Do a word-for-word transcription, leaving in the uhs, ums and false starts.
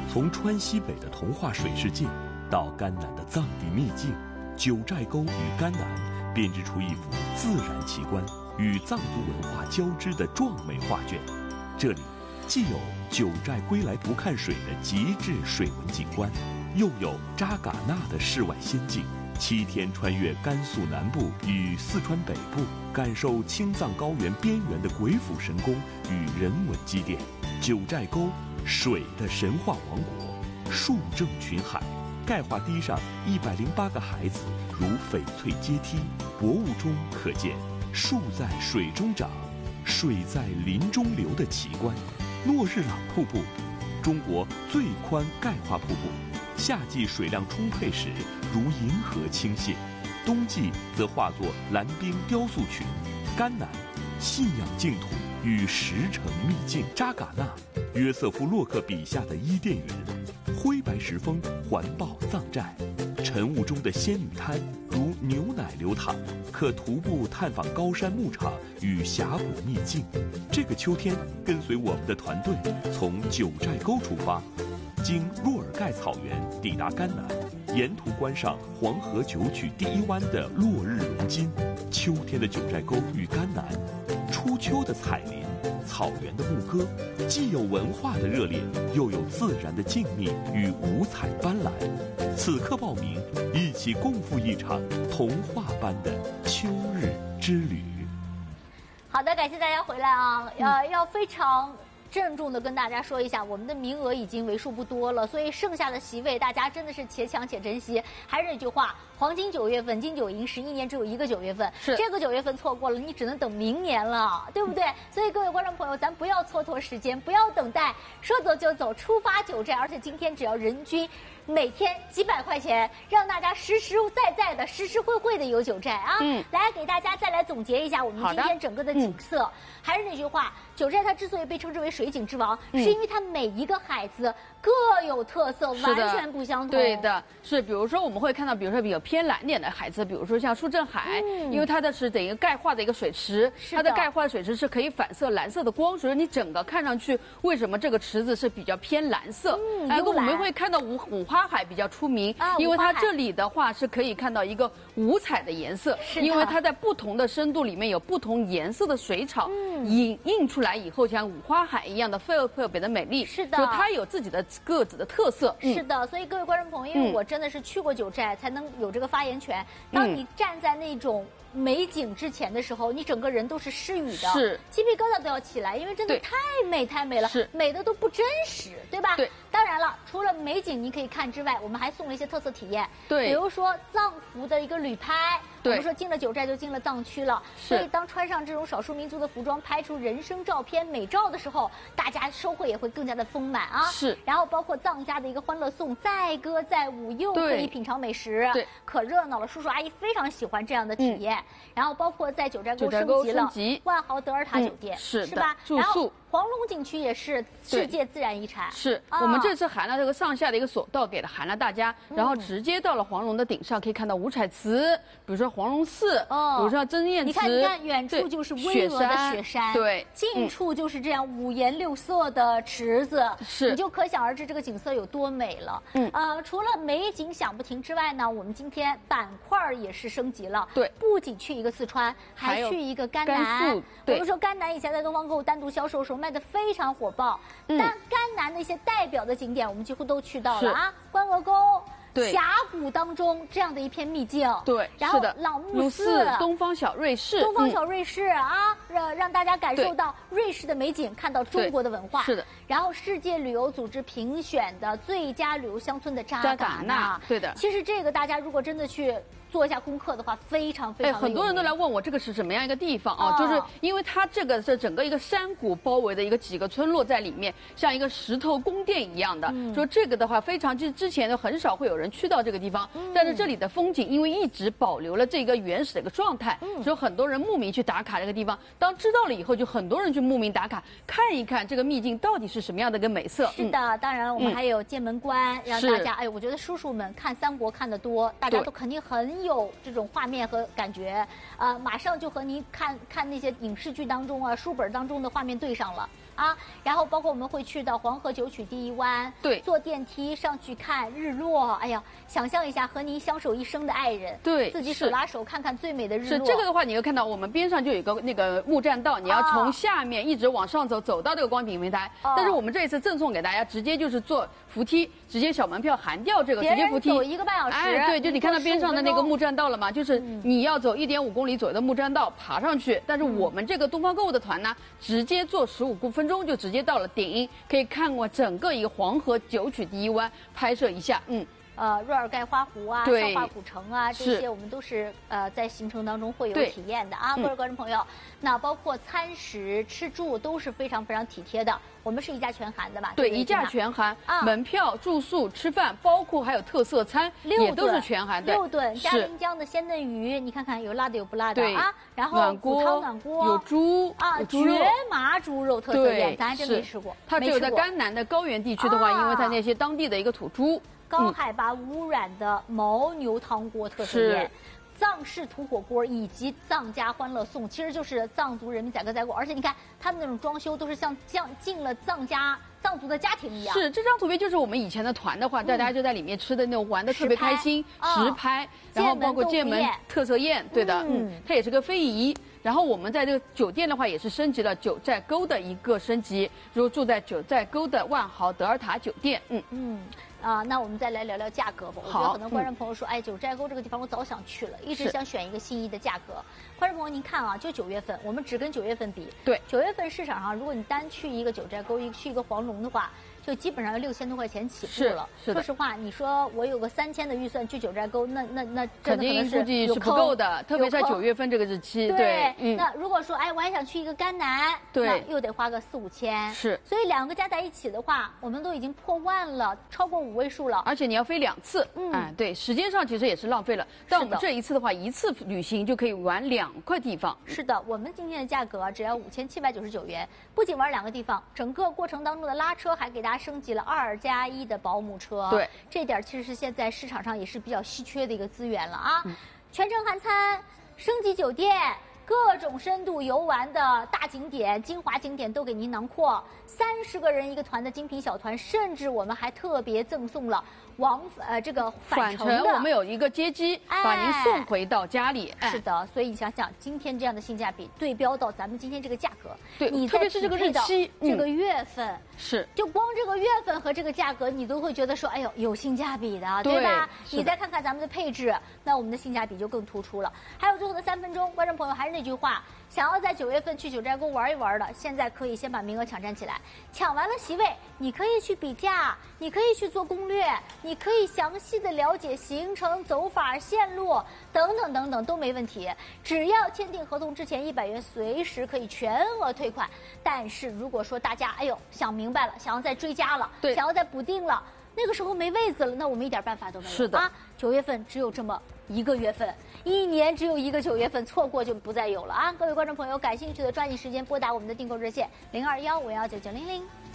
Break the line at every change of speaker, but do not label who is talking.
从川西北的童话水世界，到甘南的藏地秘境，九寨沟与甘南编织出一幅自然奇观与藏族文化交织的壮美画卷。这里既有九寨归来不看水的极致水文景观，又有扎尕那的世外仙境。七天穿越甘肃南部与四川北部，感受青藏高原边缘的鬼斧神工与人文积淀。九寨沟，水的神话王国，树正群海，钙化堤上一百零八个孩子如翡翠阶梯。博物中可见树在水中长，水在林中流的奇观。诺日朗瀑布，中国最宽钙化瀑布。夏季水量充沛时，如银河倾泻；冬季则化作蓝冰雕塑群。甘南，信仰净土与石城秘境。扎尕那，约瑟夫洛克笔下的伊甸园。灰白石峰环抱藏寨，晨雾中的仙女滩如牛奶流淌，可徒步探访高山牧场与峡谷秘境。这个秋天，跟随我们的团队从九寨沟出发，经若尔盖草原抵达甘南，沿途观赏黄河九曲第一湾的落日融金。秋天的九寨沟与甘南，初秋的彩林，草原的牧歌，既有文化的热烈，又有自然的静谧与五彩斑斓。此刻报名，一起共赴一场童话般的秋日之旅。
好的，感谢大家回来啊！呃，要非常郑重的跟大家说一下，我们的名额已经为数不多了，所以剩下的席位大家真的是且抢且珍惜。还是那句话，黄金九月份，金九银十，一年只有一个九月份，
是
这个九月份错过了，你只能等明年了，对不对？所以各位观众朋友，咱不要蹉跎时间，不要等待，说走就走，出发九寨。而且今天只要人均每天几百块钱，让大家实实在在的、实实惠惠的游九寨啊！嗯，来给大家再来总结一下我们今天整个的景色。嗯、还是那句话，九寨它之所以被称之为水景之王，嗯、是因为它每一个海子各有特色，完全不相同。
对的，是比如说我们会看到，比如说比较偏蓝点的海子，比如说像树镇海，嗯、因为它的是等于钙化的一个水池，它的钙化的水池是可以反射蓝色的光，所以你整个看上去为什么这个池子是比较偏蓝色？嗯，然后我们会看到五五花海比较出名，啊、因为它这里的话是可以看到一个五彩的颜色，因为它在不同的深度里面有不同颜色的水草，嗯、影映出来以后像五花海一样的特特别的美丽。
是的，
所以它有自己的各自的特色。
嗯、是的，所以各位观众朋友，因为我真的是去过九寨，才能有这个发言权。当你站在那种美景之前的时候，你整个人都是失语的，
是
鸡皮疙瘩都要起来，因为真的太美太美了，
是
美的都不真实，对吧？
对。
当然了，除了美景你可以看之外，我们还送了一些特色体验，
对，
比如说藏服的一个旅拍。我们说进了九寨就进了藏区了，所以当穿上这种少数民族的服装，拍出人生照片、美照的时候，大家收获也会更加的丰满啊。
是。然
后包括藏家的一个欢乐颂，载歌载舞，又可以品尝美食，
对，
可热闹了。叔叔阿姨非常喜欢这样的体验。嗯、然后包括在九寨沟升级了万豪德尔塔酒店，
嗯、是
是吧？
住宿。
黄龙景区也是世界自然遗产，
是、哦、我们这次含了这个上下的一个索道给了含了大家，嗯、然后直接到了黄龙的顶上，可以看到五彩池，比如说黄龙寺，哦、比如说真验池，
你看，你看，远处就是巍峨的雪山，
对，
近处就是这样五颜六色的池子，
是、嗯，
你就可想而知这个景色有多美了。嗯，呃，除了美景响不停之外呢，我们今天板块也是升级了，
对，
不仅去一个四川，还去一个甘南。我们说甘南以前在东方购物单独销售的时候卖的非常火爆，嗯、但甘南的一些代表的景点我们几乎都去到了啊，关鹅沟。
对，
峡谷当中这样的一片秘境，
对，
然后
是的，
老木寺、
东方小瑞士、
东方小瑞士、嗯、啊，让让大家感受到瑞士的美景，看到中国的文化，
是的。
然后世界旅游组织评选的最佳旅游乡村的扎尕那，
对的。
其实这个大家如果真的去做一下功课的话，非常非常的有名。
很多人都来问我这个是什么样一个地方啊？哦、就是因为它这个是整个一个山谷包围的一个几个村落在里面，像一个石头宫殿一样的。嗯、说这个的话，非常之之前呢很少会有人去到这个地方，嗯、但是这里的风景因为一直保留了这个原始的一个状态，嗯、所以很多人慕名去打卡这个地方。当知道了以后，就很多人去慕名打卡，看一看这个秘境到底是什么样的一个美色。
是的，嗯、当然我们还有剑门关，嗯、让大家哎，我觉得叔叔们看三国看得多，大家都肯定很有这种画面和感觉，呃，马上就和您看看那些影视剧当中啊、书本当中的画面对上了。 啊。然后包括我们会去到黄河九曲第一湾，
对，
坐电梯上去看日落。哎呀，想象一下和您相守一生的爱人，
对，
自己手拉手看看最美的日落。
是这个的话，你会看到我们边上就有一个那个木栈道，你要从下面一直往上走，走到这个光景平台。哦、但是我们这一次赠送给大家，直接就是坐扶梯，直接小门票含掉这个直接扶梯，
走一个半小时。
哎，对，就你看到边上的那个木栈道了吗？就是你要走一点五公里左右的木栈道爬上去，但是我们这个东方购物的团呢，直接坐十五分钟就直接到了顶，可以看过整个一个黄河九曲第一湾，拍摄一下，嗯。
呃，若尔盖花湖啊，
对，
少华古城啊，这些我们都是呃在行程当中会有体验的啊，
嗯、
各位观众朋友。那包括餐食、吃住都是非常非常体贴的。我们是一价全含的吧？
对，一价全含，啊、门票、住宿、吃饭，包括还有特色餐，也都是全含的。
六顿嘉陵江的鲜嫩鱼，你看看有辣的有不辣的啊。然后
暖锅、
汤暖锅，
有猪
啊，
有猪肉
绝麻猪肉特色宴，咱还真没吃过。
它只有在甘南的高原地区的话，因为它那些当地的一个土猪。
高海拔无染的牦牛汤锅特色宴，藏式土火锅以及藏家欢乐颂，其实就是藏族人民载歌载舞。而且你看他们那种装修都是像像进了藏家藏族的家庭一样。
是这张图片就是我们以前的团的话，大家就在里面吃的那种玩的特别开心，实拍，然后包括剑门特色宴，对的，嗯，它也是个非遗。然后我们在这个酒店的话，也是升级了九寨沟的一个升级，如果住在九寨沟的万豪德尔塔酒店，嗯
嗯。啊、呃，那我们再来聊聊价格吧。我觉得很多观众朋友说，嗯、哎，九寨沟这个地方我早想去了，一直想选一个心仪的价格。观众朋友，您看啊，就九月份，我们只跟九月份比。
对，
九月份市场上，如果你单去一个九寨沟，一去一个黄龙的话，就基本上要六千多块钱起步了。
是，是
说实话，你说我有个三千的预算去九寨沟，那那那
肯定估计是不够的，特别在九月份这个日期。
对，
对
嗯、那如果说哎，我还想去一个甘南，
对，
又得花个四五千。
是，
所以两个加在一起的话，我们都已经破万了，超过五位数了。
而且你要飞两次，嗯，哎，对，时间上其实也是浪费了。但我们这一次的话，一次旅行就可以玩两块地方。
是的，我们今天的价格只要五千七百九十九元，不仅玩两个地方，整个过程当中的拉车还给大家升级了二加一的保姆车。
对，
这点其实是现在市场上也是比较稀缺的一个资源了啊。嗯、全程含餐，升级酒店。各种深度游玩的大景点、精华景点都给您囊括，三十个人一个团的精品小团，甚至我们还特别赠送了往呃这个返程的，
我们有一个接机，哎、把您送回到家里。
哎、是的，所以你想想，今天这样的性价比对标到咱们今天这个价格，
对，
你
特别是这个日期、
这个月份、
嗯、是，
就光这个月份和这个价格，你都会觉得说，哎呦，有性价比的，对吧？你再看看咱们的配置，那我们的性价比就更突出了。还有最后的三分钟，观众朋友还是那句话。想要在九月份去九寨沟玩一玩的，现在可以先把名额抢占起来。抢完了席位，你可以去比价，你可以去做攻略，你可以详细的了解行程走法、线路等等等等都没问题。只要签订合同之前一百元，随时可以全额退款。但是如果说大家哎呦想明白了，想要再追加了，
对，
想要再补订了。那个时候没位子了，那我们一点办法都没有。
是的
啊，九月份只有这么一个月份，一年只有一个九月份，错过就不再有了啊！各位观众朋友，感兴趣的抓紧时间拨打我们的订购热线零二幺五幺九九零零。